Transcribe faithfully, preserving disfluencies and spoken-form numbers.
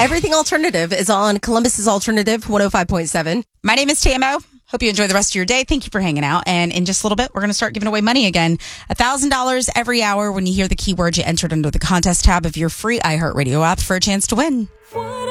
Everything Alternative is on Columbus's Alternative one oh five point seven. My name is Tamo. Hope you enjoy the rest of your day. Thank you for hanging out. And in just a little bit, we're going to start giving away money again. one thousand dollars every hour when you hear the keyword you entered under the contest tab of your free iHeartRadio app for a chance to win.